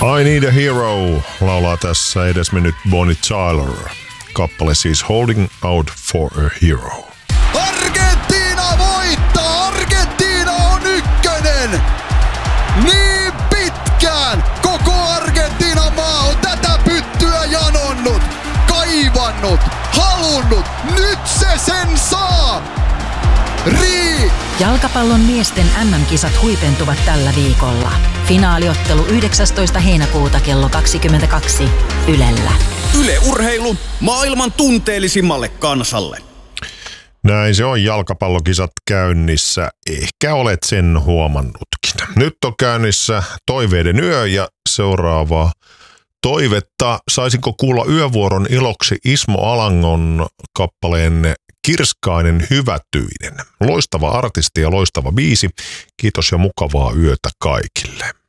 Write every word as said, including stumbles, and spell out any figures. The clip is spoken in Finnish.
I Need a Hero laulaa tässä edesmennyt Bonnie Tyler. Kappale siis Holding Out for a Hero. Argentiina voittaa! Argentiina on ykkönen! Niin pitkään koko Argentiinan maa on tätä pyttyä janonnut, kaivannut, halunnut. Nyt se sen saa! Rii! Jalkapallon miesten M M-kisat huipentuvat tällä viikolla. Finaaliottelu yhdeksästoista heinäkuuta kello kaksikymmentäkaksi Ylellä. Yle Urheilu maailman tunteellisimmalle kansalle. Näin se on, jalkapallokisat käynnissä. Ehkä olet sen huomannutkin. Nyt on käynnissä Toiveiden yö ja seuraava toivetta. Saisinko kuulla yövuoron iloksi Ismo Alangon kappaleen Kirskainen hyvätyinen. Loistava artisti ja loistava biisi. Kiitos ja mukavaa yötä kaikille.